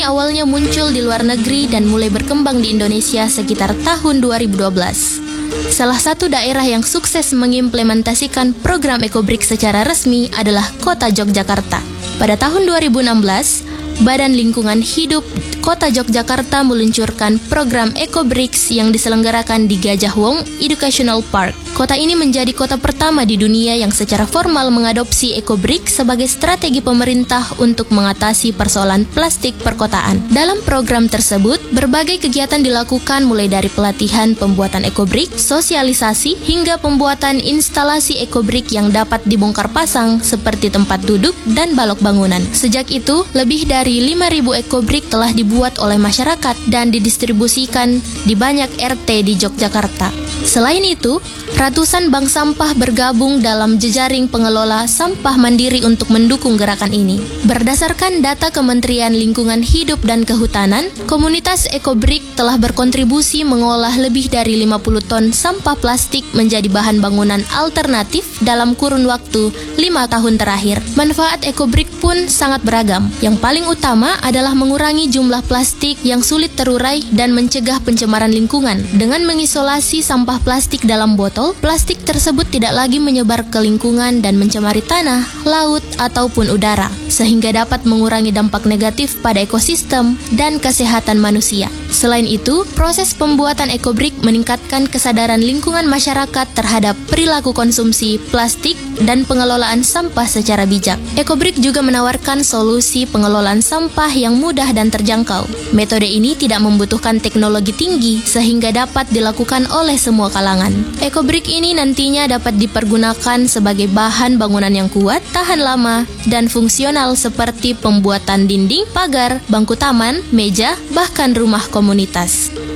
awalnya muncul di luar negeri dan mulai berkembang di Indonesia sekitar tahun 2012. Salah satu daerah yang sukses mengimplementasikan program EcoBriks secara resmi adalah Kota Yogyakarta. Pada tahun 2016, Badan Lingkungan Hidup Kota Yogyakarta meluncurkan program EcoBriks yang diselenggarakan di Gajah Wong Educational Park. Kota ini menjadi kota pertama di dunia yang secara formal mengadopsi EcoBriks sebagai strategi pemerintah untuk mengatasi persoalan plastik perkotaan. Dalam program tersebut, berbagai kegiatan dilakukan mulai dari pelatihan pembuatan EcoBriks, sosialisasi, hingga pembuatan instalasi EcoBriks yang dapat dibongkar pasang seperti tempat duduk dan balok bangunan. Sejak itu, lebih dari 5.000 EcoBriks telah dibuat oleh masyarakat dan didistribusikan di banyak RT di Yogyakarta. Selain itu, ratusan bank sampah bergabung dalam jejaring pengelola sampah mandiri untuk mendukung gerakan ini. Berdasarkan data Kementerian Lingkungan Hidup dan Kehutanan, komunitas EcoBriks telah berkontribusi mengolah lebih dari 50 ton sampah plastik menjadi bahan bangunan alternatif dalam kurun waktu 5 tahun terakhir. Manfaat EcoBriks pun sangat beragam. Yang paling utama adalah mengurangi jumlah plastik yang sulit terurai dan mencegah pencemaran lingkungan. Dengan mengisolasi sampah plastik dalam botol, plastik tersebut tidak lagi menyebar ke lingkungan dan mencemari tanah, laut, ataupun udara, sehingga dapat mengurangi dampak negatif pada ekosistem dan kesehatan manusia. Selain itu, proses pembuatan EcoBriks meningkatkan kesadaran lingkungan masyarakat terhadap perilaku konsumsi plastik dan pengelolaan sampah secara bijak. EcoBriks juga menawarkan solusi pengelolaan sampah yang mudah dan terjangkau. Metode ini tidak membutuhkan teknologi tinggi sehingga dapat dilakukan oleh semua kalangan. EcoBriks ini nantinya dapat dipergunakan sebagai bahan bangunan yang kuat, tahan lama, dan fungsional seperti pembuatan dinding, pagar, bangku taman, meja, bahkan rumah komunitas.